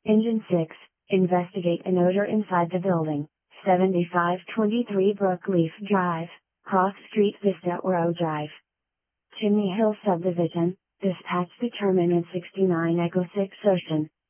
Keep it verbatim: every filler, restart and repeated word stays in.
Engine six, investigate an odor inside the building, seventy-five twenty-three Brookleaf Drive, Cross Street Vista Oro Drive. Chimney Hill Subdivision, dispatch determinant sixty-nine Echo six Ocean,